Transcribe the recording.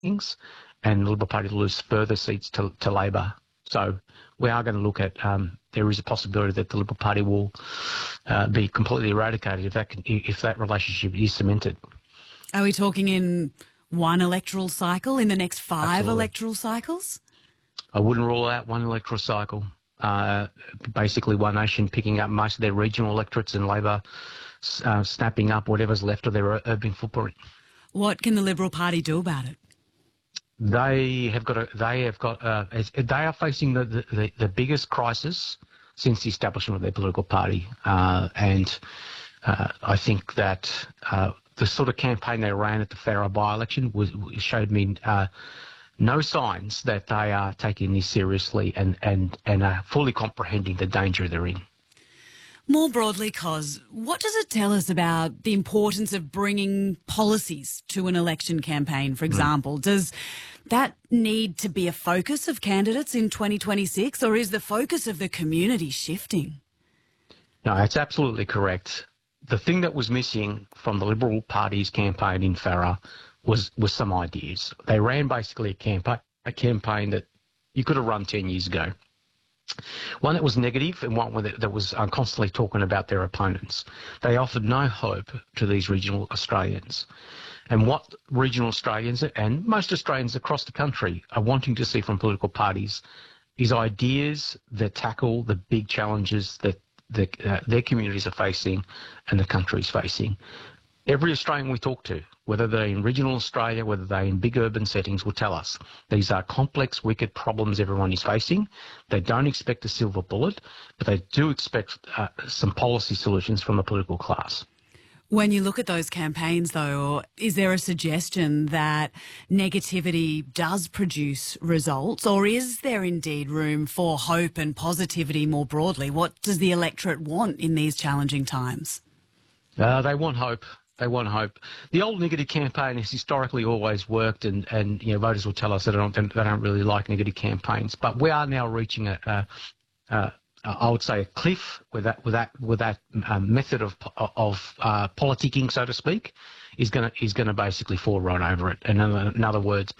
settings, and the Liberal Party to lose further seats to Labor. So we are going to look at there is a possibility that the Liberal Party will be completely eradicated if that relationship is cemented. Are we talking in one electoral cycle, in the next 5 Absolutely. electoral cycles? I wouldn't rule out one electoral cycle. Basically, One Nation picking up most of their regional electorates and Labor snapping up whatever's left of their urban footprint. What can the Liberal Party do about it? They are facing the biggest crisis since the establishment of their political party, and I think that the sort of campaign they ran at the Farrer by-election showed me no signs that they are taking this seriously and are fully comprehending the danger they're in. More broadly, Cos, what does it tell us about the importance of bringing policies to an election campaign, for example? Does that need to be a focus of candidates in 2026, or is the focus of the community shifting? No, that's absolutely correct. The thing that was missing from the Liberal Party's campaign in Farrer was some ideas. They ran basically a campaign that you could have run 10 years ago. One that was negative and one that was constantly talking about their opponents. They offered no hope to these regional Australians. And what regional Australians and most Australians across the country are wanting to see from political parties is ideas that tackle the big challenges that their communities are facing and the country is facing. Every Australian we talk to, whether they're in regional Australia, whether they're in big urban settings, will tell us these are complex, wicked problems everyone is facing. They don't expect a silver bullet, but they do expect some policy solutions from the political class. When you look at those campaigns, though, is there a suggestion that negativity does produce results, or is there indeed room for hope and positivity more broadly? What does the electorate want in these challenging times? They want hope. They want hope. The old negative campaign has historically always worked, and voters will tell us that they don't really like negative campaigns. But we are now reaching I would say a cliff with that method of politicking, so to speak, is going to basically fall right over it. And in other words,